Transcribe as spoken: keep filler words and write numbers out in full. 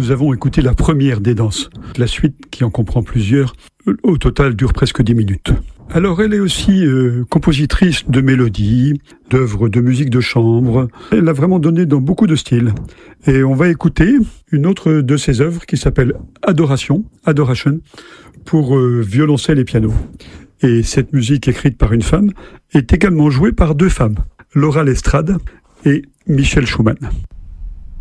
nous avons écouté la première des danses. La suite, qui en comprend plusieurs, au total dure presque dix minutes. Alors elle est aussi euh, compositrice de mélodies, d'œuvres de musique de chambre. Elle a vraiment donné dans beaucoup de styles. Et on va écouter une autre de ses œuvres qui s'appelle Adoration, Adoration, pour euh, violoncelle et piano. Et cette musique écrite par une femme est également jouée par deux femmes, Laura Lestrade et Michel Schumann.